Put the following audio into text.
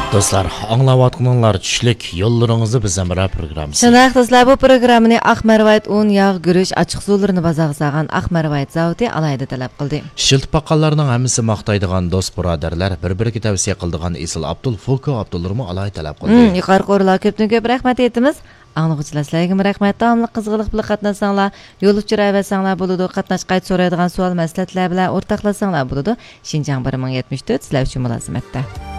Dostlar, anlavatqınlar tushlik yollarınızı bizden bera programı. Şunaq dostlar, bu programını Aqmarvayt un, yağ, gürüş, açıq sularını bazağızağın Aqmarvayt zavodi alayda talab qildi. Şilt paqqallarının hamisi maqtaydigan dost birodarlar, bir-biriga tavsiya qildigan Isil Abdul Fuko Abdullarımı alay talab qildi. Yuqori qo'rlar ko'pdan-ko'p rahmat etimiz. Anlıqçılar sizlarga rahmat. Davamlı qizg'iliq bilan qatnaşsanglar, yo'l uchira avasanglar bo'ladi. Qatnash qayt so'raydigan savol maslahatlar bilan o'rtoqlashsanglar bo'ladi. Xinjiang 1074 sizlar uchun mulozimatda.